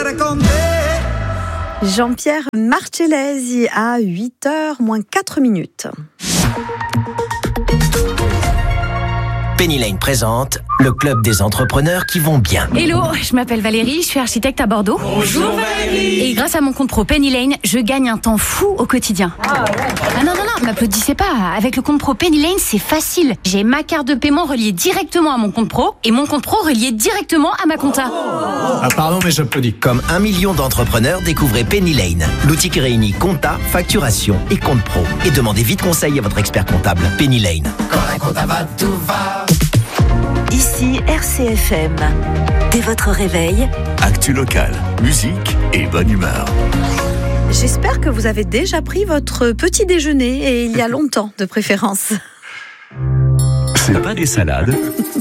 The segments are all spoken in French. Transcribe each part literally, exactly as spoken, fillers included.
Jean-Pierre Marcellesi à huit heures moins quatre minutes. Penny Lane présente le club des entrepreneurs qui vont bien. Hello, je m'appelle Valérie, je suis architecte à Bordeaux. Bonjour Valérie. Et grâce à mon compte pro Penny Lane, je gagne un temps fou au quotidien. Ah, ouais. ah non, non, non, m'applaudissez pas. Avec le compte pro Penny Lane, c'est facile. J'ai ma carte de paiement reliée directement à mon compte pro et mon compte pro relié directement à ma compta. Ah pardon, mais j'applaudis. Comme un million d'entrepreneurs, découvrez Penny Lane, l'outil qui réunit compta, facturation et compte pro. Et demandez vite conseil à votre expert comptable. Penny Lane. Quand un compta va, tout va. Ici R C F M. Dès votre réveil, actu locale, musique et bonne humeur. J'espère que vous avez déjà pris votre petit déjeuner et il y a longtemps de préférence. C'est pas des salades.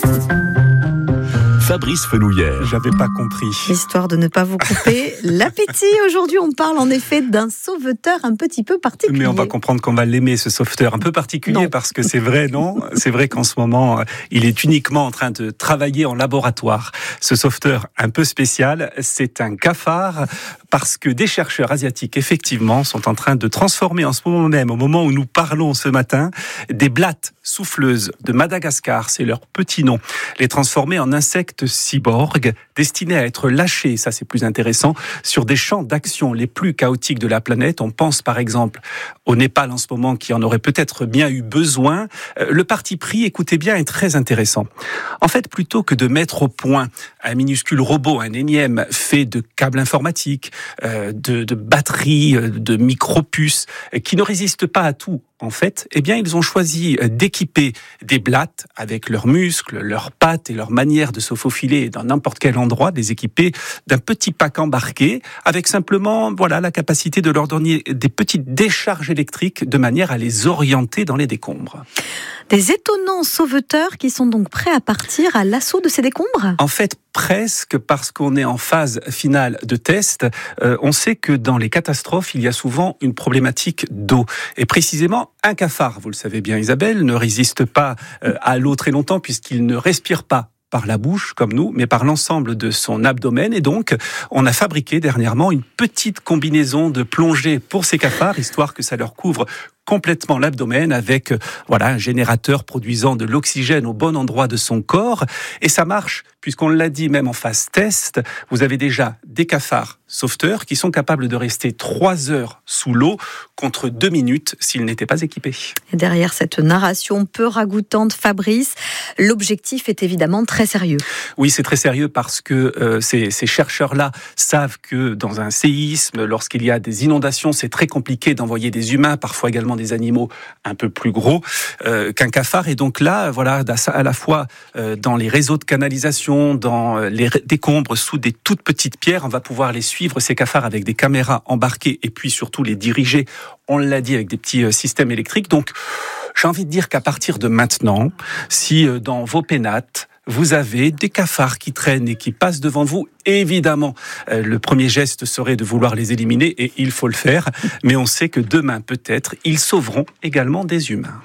Fabrice Fenouillère. J'avais pas compris. Histoire de ne pas vous couper l'appétit. Aujourd'hui, on parle en effet d'un sauveteur un petit peu particulier. Mais on va comprendre qu'on va l'aimer, ce sauveteur un peu particulier, non. Parce que c'est vrai, non ? C'est vrai qu'en ce moment, il est uniquement en train de travailler en laboratoire. Ce sauveteur un peu spécial, c'est un cafard, parce que des chercheurs asiatiques, effectivement, sont en train de transformer en ce moment même, au moment où nous parlons ce matin, des blattes souffleuses de Madagascar, c'est leur petit nom, les transformer en insectes cyborgs destinés à être lâchés, ça c'est plus intéressant, sur des champs d'action les plus chaotiques de la planète. On pense par exemple au Népal en ce moment qui en aurait peut-être bien eu besoin. Le parti pris, écoutez bien, est très intéressant. En fait, plutôt que de mettre au point un minuscule robot, un énième fait de câbles informatiques, euh, de, de batteries, de micro-puces, qui ne résistent pas à tout, en fait, eh bien, ils ont choisi d'équiper des blattes avec leurs muscles, leurs pattes et leur manière de se faufiler dans n'importe quel endroit, des équiper d'un petit pack embarqué avec simplement, voilà, la capacité de leur donner des petites décharges électriques de manière à les orienter dans les décombres. Des étonnants sauveteurs qui sont donc prêts à partir à l'assaut de ces décombres ? En fait, presque, parce qu'on est en phase finale de test. Euh, on sait que dans les catastrophes, il y a souvent une problématique d'eau. Et précisément, un cafard, vous le savez bien Isabelle, ne résiste pas euh, à l'eau très longtemps puisqu'il ne respire pas par la bouche, comme nous, mais par l'ensemble de son abdomen. Et donc, on a fabriqué dernièrement une petite combinaison de plongée pour ces cafards, histoire que ça leur couvre complètement l'abdomen avec voilà un générateur produisant de l'oxygène au bon endroit de son corps. Et ça marche, puisqu'on l'a dit même en phase test, vous avez déjà des cafards sauveteurs qui sont capables de rester trois heures sous l'eau contre deux minutes s'ils n'étaient pas équipés. Et derrière cette narration peu ragoûtante, Fabrice, l'objectif est évidemment très sérieux. Oui, c'est très sérieux parce que euh, ces, ces chercheurs-là savent que dans un séisme, lorsqu'il y a des inondations, c'est très compliqué d'envoyer des humains, parfois également des animaux un peu plus gros euh, qu'un cafard. Et donc là, voilà, à la fois euh, dans les réseaux de canalisation, dans les décombres sous des toutes petites pierres, on va pouvoir les suivre, ces cafards, avec des caméras embarquées et puis surtout les diriger, on l'a dit, avec des petits euh, systèmes électriques. Donc, j'ai envie de dire qu'à partir de maintenant, si euh, dans vos pénates, vous avez des cafards qui traînent et qui passent devant vous, évidemment, euh, le premier geste serait de vouloir les éliminer, et il faut le faire, mais on sait que demain, peut-être, ils sauveront également des humains.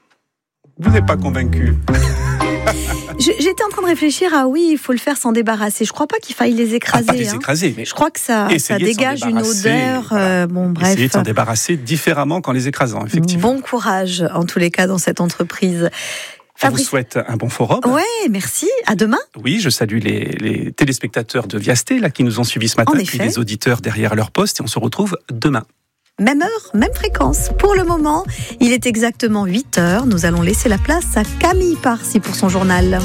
Vous n'êtes pas convaincu ? J'étais en train de réfléchir à oui, il faut le faire sans débarrasser. Je crois pas qu'il faille les écraser. Ah, pas les hein. écraser, mais je crois que ça, ça dégage une odeur. Voilà. Euh, bon, bref. Essayez de s'en débarrasser différemment qu'en les écrasant, effectivement. Bon courage, en tous les cas, dans cette entreprise. On vous souhaite un bon forum. Ouais, merci. À demain. Oui, je salue les, les téléspectateurs de Viasté là, qui nous ont suivis ce matin, puis les auditeurs derrière leur poste, et on se retrouve demain. Même heure, même fréquence. Pour le moment, il est exactement huit heures. Nous allons laisser la place à Camille Parsi pour son journal.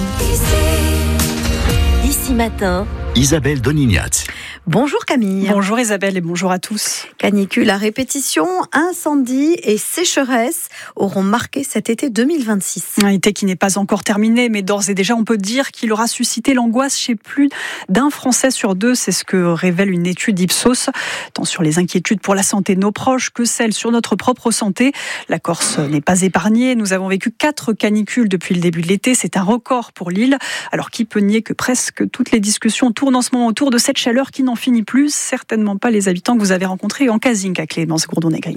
Ici, ici matin, Isabelle Donignat. Bonjour Camille. Bonjour Isabelle et bonjour à tous. Canicule à répétition, incendies et sécheresse auront marqué cet été deux mille vingt-six. Un été qui n'est pas encore terminé, mais d'ores et déjà on peut dire qu'il aura suscité l'angoisse chez plus d'un Français sur deux. C'est ce que révèle une étude Ipsos, tant sur les inquiétudes pour la santé de nos proches que celles sur notre propre santé. La Corse n'est pas épargnée. Nous avons vécu quatre canicules depuis le début de l'été. C'est un record pour l'île. Alors qui peut nier que presque toutes les discussions tournent en ce moment autour de cette chaleur qui n'en finit plus, certainement pas les habitants que vous avez rencontrés en Casinque à Clémence Gourdon-Negrini.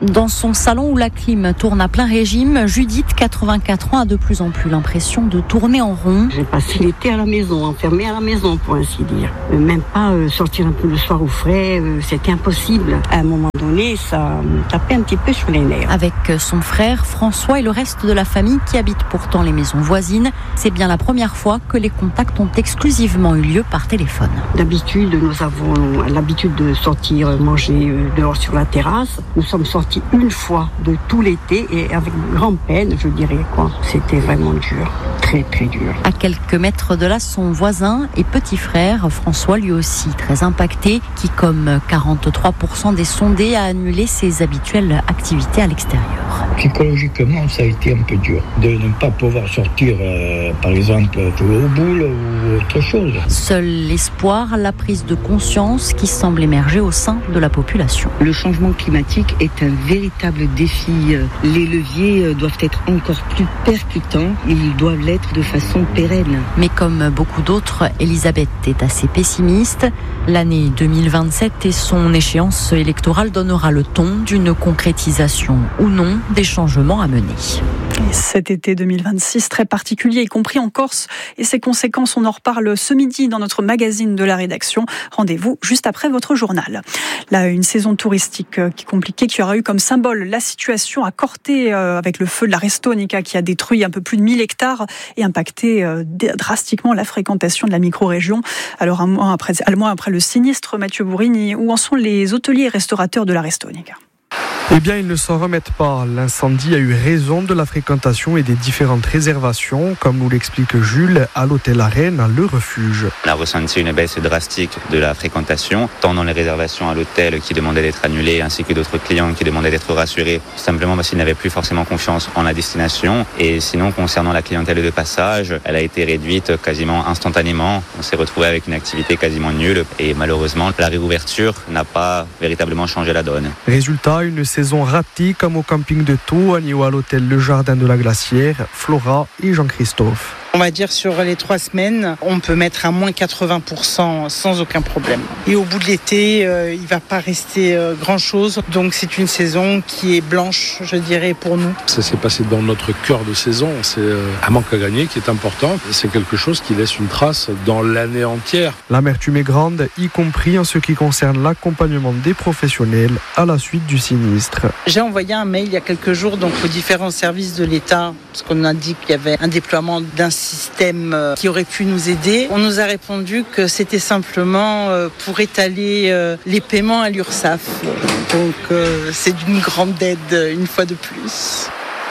Dans son salon où la clim tourne à plein régime, Judith, quatre-vingt-quatre ans, a de plus en plus l'impression de tourner en rond. J'ai passé l'été à la maison, enfermée à la maison pour ainsi dire. Même pas euh, sortir un peu le soir au frais, euh, c'était impossible. À un moment donné, ça me tapait un petit peu sur les nerfs. Avec son frère François et le reste de la famille qui habite pourtant les maisons voisines, c'est bien la première fois que les contacts ont exclusivement eu lieu par téléphone. D'habitude, nous avons l'habitude de sortir manger dehors sur la terrasse. Nous sommes sortis une fois de tout l'été et avec grande peine, je dirais quoi. C'était vraiment dur, très très dur. À quelques mètres de là, son voisin et petit frère, François, lui aussi très impacté, qui comme quarante-trois pour cent des sondés a annulé ses habituelles activités à l'extérieur. Psychologiquement, ça a été un peu dur de ne pas pouvoir sortir, euh, par exemple, jouer au boule ou autre chose. Seul l'espoir, la prise de conscience qui semble émerger au sein de la population. Le changement climatique est un véritable défi. Les leviers doivent être encore plus percutants. Ils doivent l'être de façon pérenne. Mais comme beaucoup d'autres, Elisabeth est assez pessimiste. L'année deux mille vingt-sept et son échéance électorale donnera le ton d'une concrétisation ou non des changements à mener. Et cet été deux mille vingt-six très particulier, y compris en Corse, et ses conséquences, on en reparle ce midi dans notre magazine de la rédaction. Rendez-vous juste après votre journal. Là, une saison touristique qui est compliquée, qui aura eu comme symbole la situation à Corté avec le feu de la Restonica qui a détruit un peu plus de mille hectares et impacté drastiquement la fréquentation de la micro-région. Alors un mois après, un mois après le sinistre, Mathieu Bourrini, où en sont les hôteliers et restaurateurs de la Restonica ? Eh bien, ils ne s'en remettent pas. L'incendie a eu raison de la fréquentation et des différentes réservations, comme nous l'explique Jules, à l'hôtel Arène, Le Refuge. On a ressenti une baisse drastique de la fréquentation, tant dans les réservations à l'hôtel qui demandaient d'être annulées, ainsi que d'autres clients qui demandaient d'être rassurés, simplement parce qu'ils n'avaient plus forcément confiance en la destination. Et sinon, concernant la clientèle de passage, elle a été réduite quasiment instantanément. On s'est retrouvé avec une activité quasiment nulle. Et malheureusement, la réouverture n'a pas véritablement changé la donne. Résultat, une saison ratée comme au camping de Tours ou à l'hôtel Le Jardin de la Glacière, Flora et Jean-Christophe. On va dire sur les trois semaines, on peut mettre à moins quatre-vingts pour cent sans aucun problème. Et au bout de l'été, euh, il ne va pas rester euh, grand-chose. Donc c'est une saison qui est blanche, je dirais, pour nous. Ça s'est passé dans notre cœur de saison. C'est euh, un manque à gagner qui est important. C'est quelque chose qui laisse une trace dans l'année entière. L'amertume est grande, y compris en ce qui concerne l'accompagnement des professionnels à la suite du sinistre. J'ai envoyé un mail il y a quelques jours donc, aux différents services de l'État, parce qu'on a dit qu'il y avait un déploiement d'un système qui aurait pu nous aider. On nous a répondu que c'était simplement pour étaler les paiements à l'URSSAF. Donc c'est d'une grande aide une fois de plus.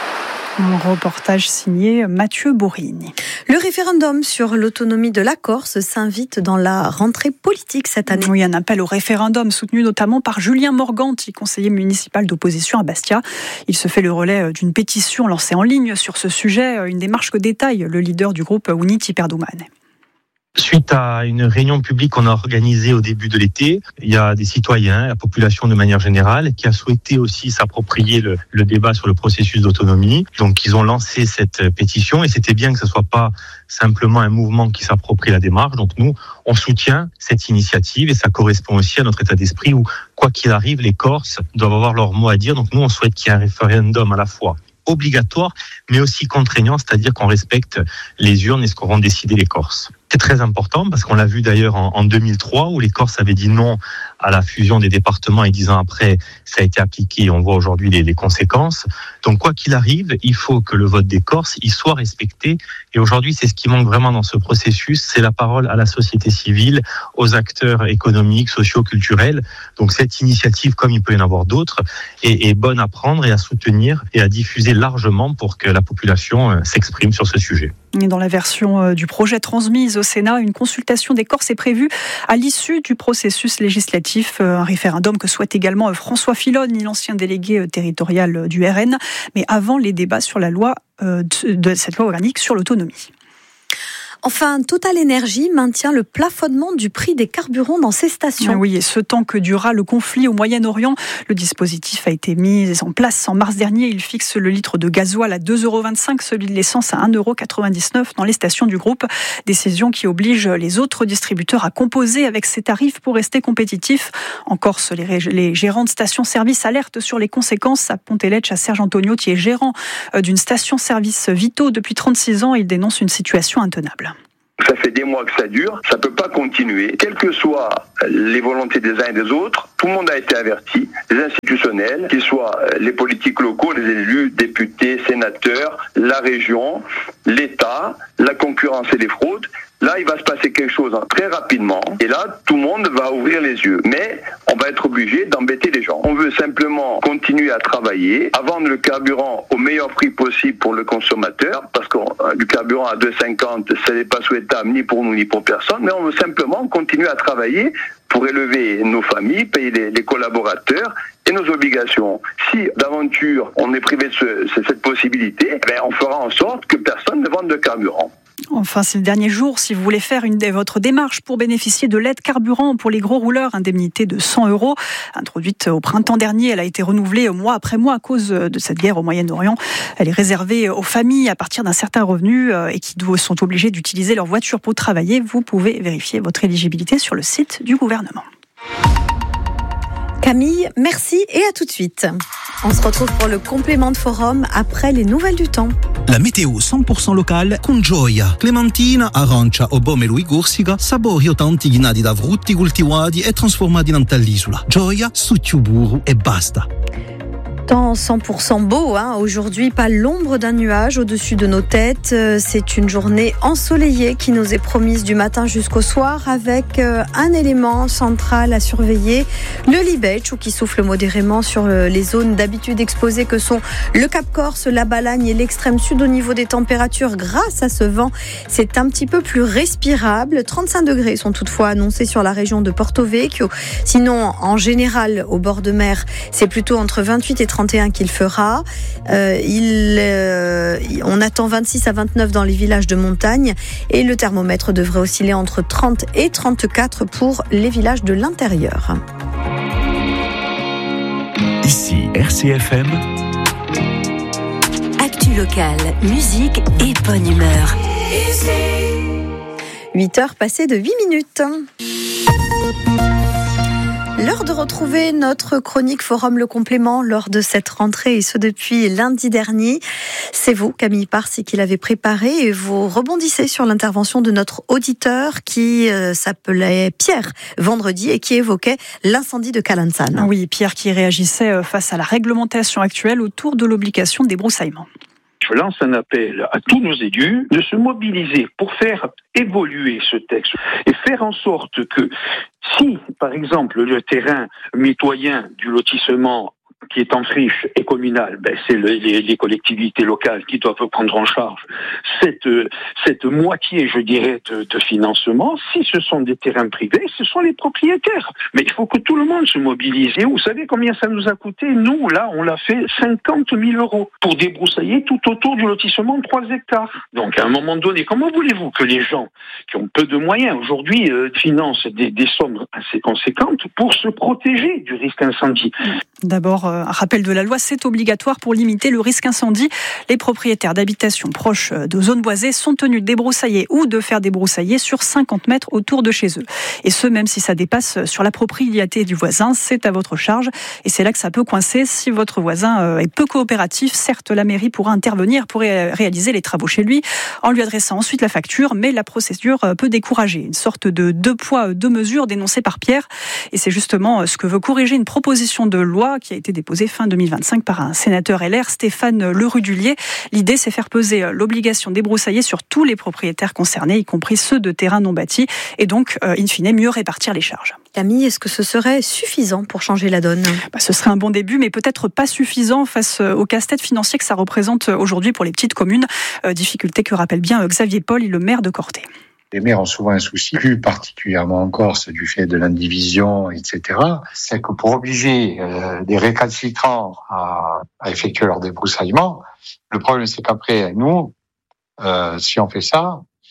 Un reportage signé Mathieu Bourrini. Le référendum sur l'autonomie de la Corse s'invite dans la rentrée politique cette année. Oui, un appel au référendum soutenu notamment par Julien Morganti, conseiller municipal d'opposition à Bastia. Il se fait le relais d'une pétition lancée en ligne sur ce sujet, une démarche que détaille le leader du groupe Uniti Perdoumane. Suite à une réunion publique qu'on a organisée au début de l'été, il y a des citoyens, la population de manière générale, qui a souhaité aussi s'approprier le, le débat sur le processus d'autonomie. Donc ils ont lancé cette pétition et c'était bien que ce soit pas simplement un mouvement qui s'approprie la démarche. Donc nous, on soutient cette initiative et ça correspond aussi à notre état d'esprit où, quoi qu'il arrive, les Corses doivent avoir leur mot à dire. Donc nous, on souhaite qu'il y ait un référendum à la fois obligatoire, mais aussi contraignant, c'est-à-dire qu'on respecte les urnes et ce qu'auront décidé les Corses. C'est très important parce qu'on l'a vu d'ailleurs en, en deux mille trois où les Corses avaient dit non à la fusion des départements et dix ans après, ça a été appliqué et on voit aujourd'hui les, les conséquences. Donc quoi qu'il arrive, il faut que le vote des Corses il soit respecté et aujourd'hui c'est ce qui manque vraiment dans ce processus, c'est la parole à la société civile, aux acteurs économiques, sociaux, culturels. Donc cette initiative, comme il peut y en avoir d'autres, est, est bonne à prendre et à soutenir et à diffuser largement pour que la population s'exprime sur ce sujet. Et dans la version du projet transmise au Sénat, une consultation des Corses est prévue à l'issue du processus législatif. Un référendum que souhaite également François Filoni, l'ancien délégué territorial du R N, mais avant les débats sur la loi de cette loi organique sur l'autonomie. Enfin, Total Energy maintient le plafonnement du prix des carburants dans ses stations. Oui, et ce temps que durera le conflit au Moyen-Orient, le dispositif a été mis en place en mars dernier. Il fixe le litre de gasoil à deux euros vingt-cinq, celui de l'essence à un euro quatre-vingt-dix-neuf dans les stations du groupe. Décision qui oblige les autres distributeurs à composer avec ces tarifs pour rester compétitifs. En Corse, les, ré- les gérants de stations-service alertent sur les conséquences. À Ponteletch, à Serge Antonio, qui est gérant d'une station-service Vito depuis trente-six ans, il dénonce une situation intenable. Ça fait des mois que ça dure, ça ne peut pas continuer. Quelles que soient les volontés des uns et des autres, tout le monde a été averti, les institutionnels, qu'ils soient les politiques locaux, les élus, députés, sénateurs, la région, l'État, la concurrence et les fraudes. Là, il va se passer quelque chose très rapidement. Et là, tout le monde va ouvrir les yeux. Mais on va être obligé d'embêter les gens. On veut simplement continuer à travailler, à vendre le carburant au meilleur prix possible pour le consommateur, parce que le carburant à deux euros cinquante, ce n'est pas souhaitable ni pour nous ni pour personne. Mais on veut simplement continuer à travailler pour élever nos familles, payer les, les collaborateurs et nos obligations. Si d'aventure on est privé de ce, cette possibilité, ben on fera en sorte que personne ne vende de carburant. Enfin, c'est le dernier jour. Si vous voulez faire une, votre démarche pour bénéficier de l'aide carburant pour les gros rouleurs, indemnité de cent euros, introduite au printemps dernier, elle a été renouvelée mois après mois à cause de cette guerre au Moyen-Orient. Elle est réservée aux familles à partir d'un certain revenu et qui sont obligées d'utiliser leur voiture pour travailler. Vous pouvez vérifier votre éligibilité sur le site du gouvernement. Camille, merci et à tout de suite. On se retrouve pour le complément de forum après les nouvelles du temps. La météo cent pour cent locale con Gioia. Clementina, arancia o pomelo e corsica, sapori tanti ghinati da frutti coltivati e trasformati in dall'isola. Gioia, succiuburu e basta. Temps cent pour cent beau, hein. Aujourd'hui, pas l'ombre d'un nuage au-dessus de nos têtes. C'est une journée ensoleillée qui nous est promise du matin jusqu'au soir, avec un élément central à surveiller, le Libetch, qui souffle modérément sur les zones d'habitude exposées que sont le Cap Corse, la Balagne et l'extrême sud. Au niveau des températures, grâce à ce vent, c'est un petit peu plus respirable. trente-cinq degrés sont toutefois annoncés sur la région de Porto Vecchio. Sinon, en général, au bord de mer, c'est plutôt entre vingt-huit et trente et un qu'il fera. Euh, il, euh, on attend vingt-six à vingt-neuf dans les villages de montagne et le thermomètre devrait osciller entre trente et trente-quatre pour les villages de l'intérieur. Ici R C F M. Actu locale, musique et bonne humeur. huit heures passées de huit minutes. L'heure de retrouver notre chronique Forum Le Complément lors de cette rentrée, et ce depuis lundi dernier. C'est vous, Camille Parsi, qui l'avez préparé, et vous rebondissez sur l'intervention de notre auditeur qui euh, s'appelait Pierre vendredi et qui évoquait l'incendie de Calanzane. Oui, Pierre qui réagissait face à la réglementation actuelle autour de l'obligation de débroussaillement. Je lance un appel à tous nos élus de se mobiliser pour faire évoluer ce texte et faire en sorte que si, par exemple, le terrain mitoyen du lotissement qui est en friche et communal, ben c'est le, les, les collectivités locales qui doivent prendre en charge cette cette moitié, je dirais, de, de financement. Si ce sont des terrains privés, ce sont les propriétaires. Mais il faut que tout le monde se mobilise. Et vous savez combien ça nous a coûté? Nous, là, on l'a fait cinquante mille euros pour débroussailler tout autour du lotissement de trois hectares. Donc, à un moment donné, comment voulez-vous que les gens qui ont peu de moyens aujourd'hui euh, financent des, des sommes assez conséquentes pour se protéger du risque incendie? D'abord, un rappel de la loi, c'est obligatoire pour limiter le risque incendie. Les propriétaires d'habitations proches de zones boisées sont tenus de débroussailler ou de faire débroussailler sur cinquante mètres autour de chez eux. Et ce, même si ça dépasse sur la propriété du voisin, c'est à votre charge. Et c'est là que ça peut coincer si votre voisin est peu coopératif. Certes, la mairie pourra intervenir pour réaliser les travaux chez lui en lui adressant ensuite la facture, mais la procédure peut décourager. Une sorte de deux poids, deux mesures dénoncée par Pierre. Et c'est justement ce que veut corriger une proposition de loi qui a été déposée fin deux mille vingt-cinq par un sénateur L R, Stéphane Lerudullier. L'idée, c'est faire peser l'obligation de débroussailler sur tous les propriétaires concernés, y compris ceux de terrains non bâtis, et donc, in fine, mieux répartir les charges. Camille, est-ce que ce serait suffisant pour changer la donne ? Bah, ce serait un bon début, mais peut-être pas suffisant face au casse-tête financier que ça représente aujourd'hui pour les petites communes. Euh, difficulté que rappelle bien Xavier Paul, le maire de Corté. Les maires ont souvent un souci, plus particulièrement en Corse, du fait de l'indivision, et cetera. C'est que pour obliger euh, des récalcitrants à, à effectuer leur débroussaillement, le problème c'est qu'après, nous, euh, si on fait ça,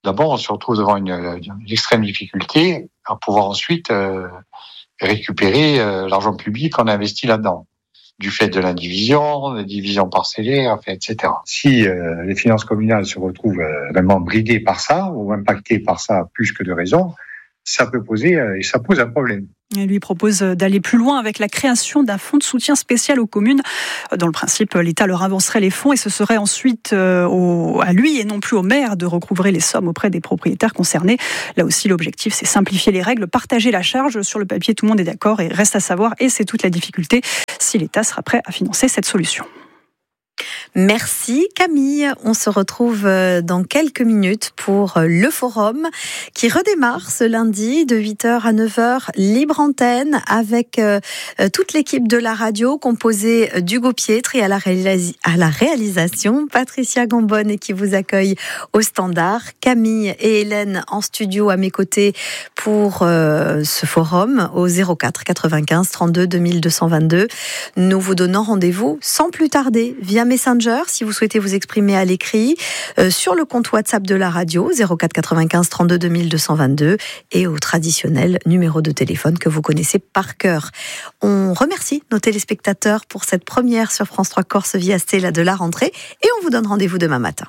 D'abord, on se retrouve devant une, une extrême difficulté à pouvoir ensuite euh, récupérer euh, l'argent public qu'on a investi là-dedans, du fait de l'indivision, des divisions parcellaires, et cetera. Si euh, les finances communales se retrouvent euh, vraiment bridées par ça, ou impactées par ça plus que de raison, ça peut poser, euh, et ça pose un problème. Il lui propose d'aller plus loin avec la création d'un fonds de soutien spécial aux communes. Dans le principe, l'État leur avancerait les fonds et ce serait ensuite euh, au, à lui et non plus au maire de recouvrer les sommes auprès des propriétaires concernés. Là aussi, l'objectif, c'est simplifier les règles, partager la charge. Sur le papier, tout le monde est d'accord et reste à savoir, et c'est toute la difficulté, si l'État sera prêt à financer cette solution. Merci Camille. On se retrouve dans quelques minutes pour le forum qui redémarre ce lundi de huit heures à neuf heures, libre antenne, avec toute l'équipe de la radio composée d'Hugo Pietri à la, réalis- à la réalisation, Patricia Gambonne qui vous accueille au standard, Camille et Hélène en studio à mes côtés pour euh, ce forum au zéro quatre quatre-vingt-quinze trente-deux deux mille deux cent vingt-deux. Nous vous donnons rendez-vous sans plus tarder via Messenger si vous souhaitez vous exprimer à l'écrit, euh, sur le compte WhatsApp de la radio zéro quatre quatre-vingt-quinze trente-deux deux mille deux cent vingt-deux et au traditionnel numéro de téléphone que vous connaissez par cœur. On remercie nos téléspectateurs pour cette première sur France trois Corse via Stella de la rentrée et on vous donne rendez-vous demain matin.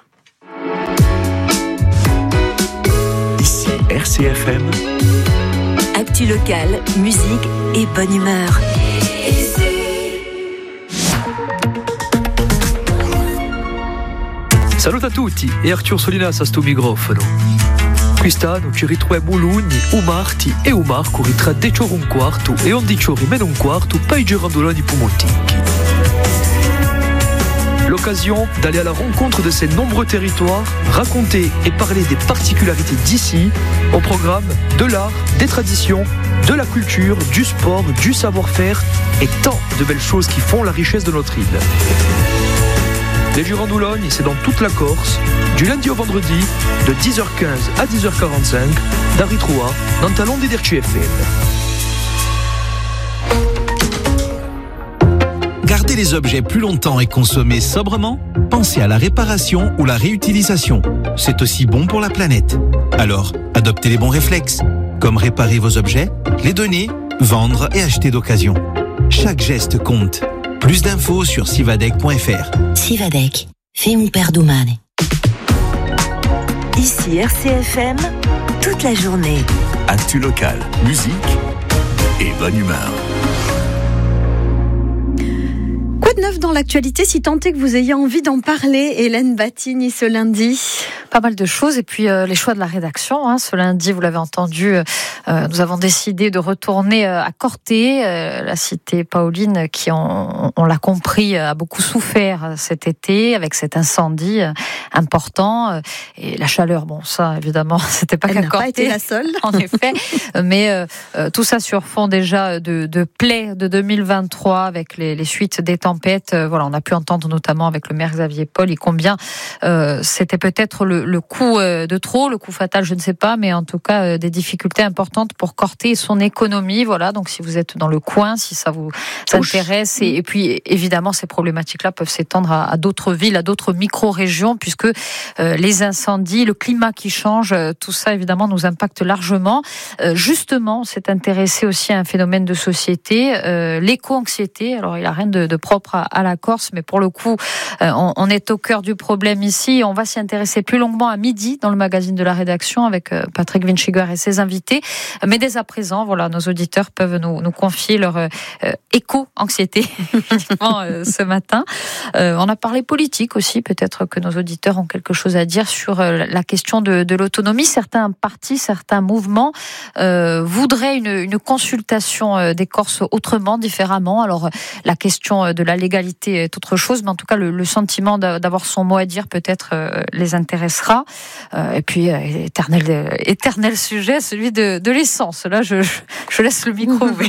Ici R C F M. Actu locale, musique et bonne humeur. Salut a tutti, è Arthur Solinas a sto microfono. Quest'anno ci ritroviamo l'ugni, un marti e un marco tra dieci ore un quarto e undici ore meno un quarto per i girandoloni Pumoticchi. L'occasion d'aller à la rencontre de ces nombreux territoires, raconter et parler des particularités d'ici, au programme de l'art, des traditions, de la culture, du sport, du savoir-faire et tant de belles choses qui font la richesse de notre île. Les Girandoulogne, c'est dans toute la Corse, du lundi au vendredi, de dix heures quinze à dix heures quarante-cinq, d'Aritroa, dans Talon des Derchi F M. Garder les objets plus longtemps et consommer sobrement? Pensez à la réparation ou la réutilisation. C'est aussi bon pour la planète. Alors, adoptez les bons réflexes, comme réparer vos objets, les donner, vendre et acheter d'occasion. Chaque geste compte. Plus d'infos sur sivadec point f r. Sivadec, fais mon père domane. Ici R C F M, toute la journée. Actu locale, musique et bonne humeur. Quoi de neuf dans l'actualité, si tant est que vous ayez envie d'en parler, Hélène Battigny, ce lundi? Pas mal de choses et puis euh, les choix de la rédaction. Hein. Ce lundi, vous l'avez entendu, euh, nous avons décidé de retourner euh, à Corté, euh, la cité Pauline qui, on, on l'a compris, a beaucoup souffert cet été avec cet incendie euh, important euh, et la chaleur. Bon, ça évidemment, c'était pas Elle qu'à n'a Corté. pas été la seule, en effet. Mais euh, euh, tout ça sur fond déjà de, de plaies de deux mille vingt-trois avec les, les suites des tempêtes. Euh, voilà, on a pu entendre notamment avec le maire Xavier Paul et combien euh, c'était peut-être le le coup de trop, le coup fatal, je ne sais pas, mais en tout cas des difficultés importantes pour Corté et son économie. Voilà, donc si vous êtes dans le coin, si ça vous intéresse, et, et puis évidemment ces problématiques-là peuvent s'étendre à, à d'autres villes, à d'autres micro-régions, puisque euh, les incendies, le climat qui change, tout ça évidemment nous impacte largement. Euh, justement, on s'est intéressé aussi à un phénomène de société, euh, l'éco-anxiété. Alors il n'y a rien de, de propre à, à la Corse, mais pour le coup, euh, on, on est au cœur du problème ici. On va s'y intéresser plus longuement à midi dans le magazine de la rédaction avec Patrick Vinschiger et ses invités. Mais dès à présent, voilà, nos auditeurs peuvent nous, nous confier leur euh, éco-anxiété euh, ce matin. Euh, on a parlé politique aussi. Peut-être que nos auditeurs ont quelque chose à dire sur euh, la question de, de l'autonomie. Certains partis, certains mouvements euh, voudraient une, une consultation euh, des Corses autrement, différemment. Alors, la question de la légalité est autre chose, mais en tout cas, le, le sentiment d'avoir son mot à dire peut-être euh, les intéressera. Euh, et puis, euh, éternel, euh, éternel sujet, celui de, de l'essence. Là, je, je, je laisse le micro ouvert.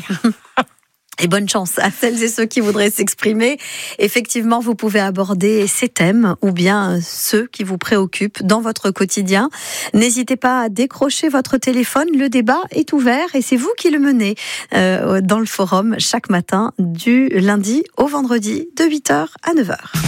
Et bonne chance à celles et ceux qui voudraient s'exprimer. Effectivement, vous pouvez aborder ces thèmes ou bien ceux qui vous préoccupent dans votre quotidien. N'hésitez pas à décrocher votre téléphone. Le débat est ouvert et c'est vous qui le menez euh, dans le forum chaque matin du lundi au vendredi de huit heures à neuf heures.